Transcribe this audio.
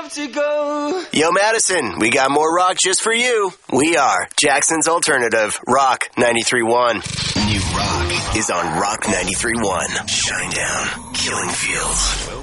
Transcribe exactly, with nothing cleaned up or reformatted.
have to go. Yo, Madison, we got more rock just for you. We are Jackson's Alternative, Rock ninety-three point one. New rock is on Rock ninety-three point one. Shinedown, Killing Fields.